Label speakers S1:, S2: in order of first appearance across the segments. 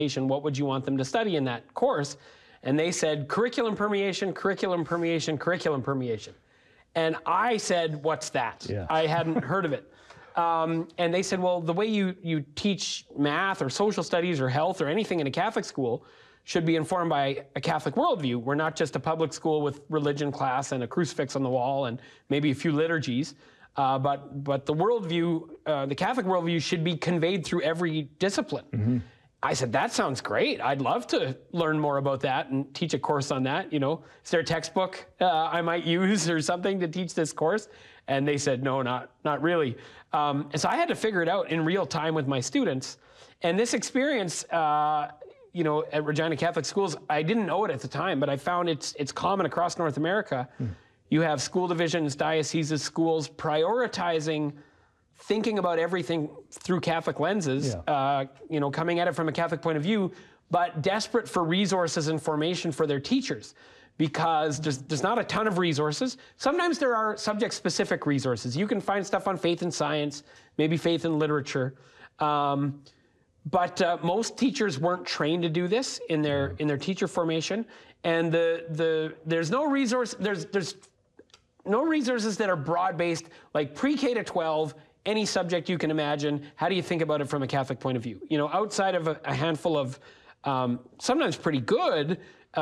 S1: what would you want them to study in that course? And they said, curriculum permeation, curriculum permeation, curriculum permeation. And I said, what's that?
S2: Yeah.
S1: I hadn't heard of it. And they said, well, the way you teach math or social studies or health or anything in a Catholic school should be informed by a Catholic worldview. We're not just a public school with religion class and a crucifix on the wall and maybe a few liturgies. But the worldview, the Catholic worldview should be conveyed through every discipline. Mm-hmm. I said, that sounds great. I'd love to learn more about that and teach a course on that. You know, is there a textbook I might use or something to teach this course? And they said, no, not really. And so I had to figure it out in real time with my students. And this experience, you know, at Regina Catholic Schools, I didn't know it at the time, but I found it's common across North America. You have school divisions, dioceses, schools prioritizing thinking about everything through Catholic lenses, you know, coming at it from a Catholic point of view, but desperate for resources and formation for their teachers because there's not a ton of resources. Sometimes there are subject-specific resources. You can find stuff on faith and science, maybe faith and literature. But most teachers weren't trained to do this in their teacher formation, and there's no resource. There's no resources that are broad-based, like pre-K to 12. Any subject you can imagine. How do you think about it from a Catholic point of view? You know, outside of a handful of sometimes pretty good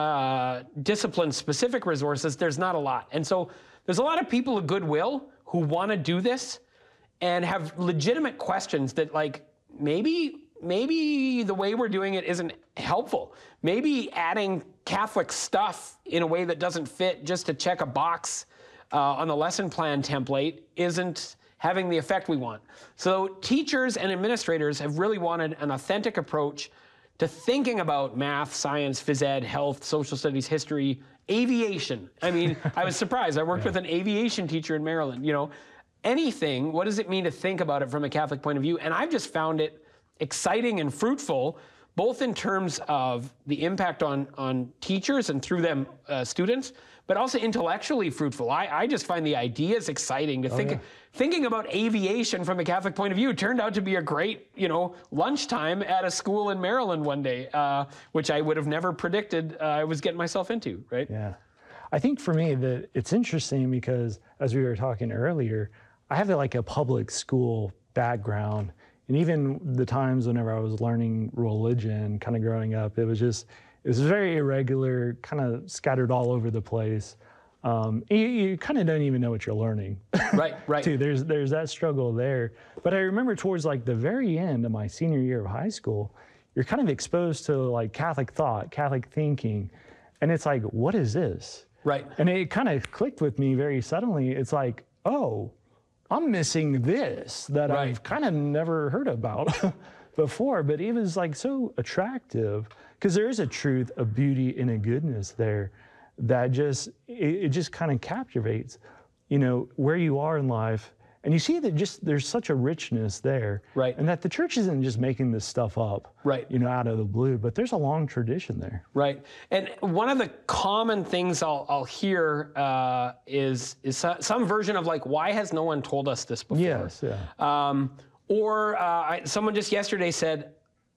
S1: discipline-specific resources, there's not a lot. And so there's a lot of people of goodwill who want to do this and have legitimate questions that, like, maybe the way we're doing it isn't helpful. Maybe adding Catholic stuff in a way that doesn't fit just to check a box on the lesson plan template isn't having the effect we want. So teachers and administrators have really wanted an authentic approach to thinking about math, science, phys ed, health, social studies, history, aviation. I mean, I was surprised. I worked with an aviation teacher in Maryland. You know, anything, what does it mean to think about it from a Catholic point of view? And I've just found it exciting and fruitful, both in terms of the impact on teachers and through them students, but also intellectually fruitful. I just find the ideas exciting to think. Thinking about aviation from a Catholic point of view turned out to be a great, you know, lunchtime at a school in Maryland one day, which I would have never predicted I was getting myself into, right?
S2: Yeah. I think for me that it's interesting because, as we were talking earlier, I have like a public school background. And even the times whenever I was learning religion, kind of growing up, it was very irregular, kind of scattered all over the place. You kind of don't even know what you're learning.
S1: Right.
S2: Too. There's that struggle there. But I remember towards like the very end of my senior year of high school, you're kind of exposed to like Catholic thought, Catholic thinking. And it's like, what is this?
S1: Right.
S2: And it kind of clicked with me very suddenly. It's like, oh, I'm missing this that I've kind of never heard about before, but it was like so attractive because there is a truth, a beauty, and a goodness there that it just kind of captivates, you know, where you are in life. And you see that there's such a richness there.
S1: Right.
S2: And that the church isn't just making this stuff up, you know, out of the blue, but there's a long tradition there.
S1: Right. And one of the common things I'll hear is some version of like, why has no one told us this before?
S2: Yes, yeah.
S1: Someone just yesterday said,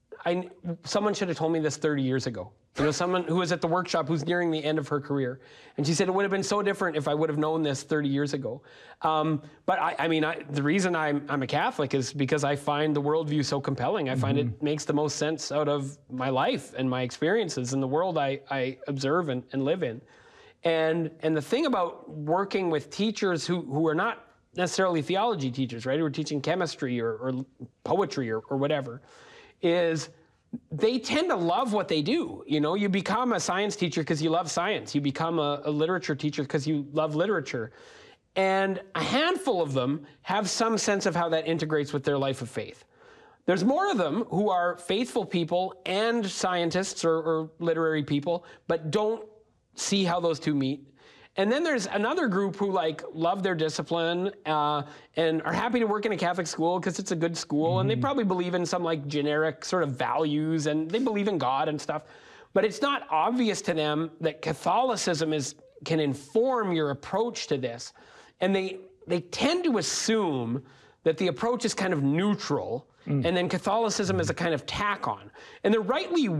S1: someone should have told me this 30 years ago. You know, someone who was at the workshop who's nearing the end of her career. And she said, it would have been so different if I would have known this 30 years ago. But I mean, the reason I'm a Catholic is because I find the worldview so compelling. I find it makes the most sense out of my life and my experiences in the world I observe and live in. And the thing about working with teachers who are not necessarily theology teachers, right, who are teaching chemistry or poetry or whatever, is they tend to love what they do. You know, you become a science teacher because you love science. You become a literature teacher because you love literature. And a handful of them have some sense of how that integrates with their life of faith. There's more of them who are faithful people and scientists or literary people, but don't see how those two meet. And then there's another group who like love their discipline and are happy to work in a Catholic school because it's a good school, and they probably believe in some like generic sort of values, and they believe in God and stuff. But it's not obvious to them that Catholicism can inform your approach to this. And they tend to assume that the approach is kind of neutral, and then Catholicism is a kind of tack on. And they're rightly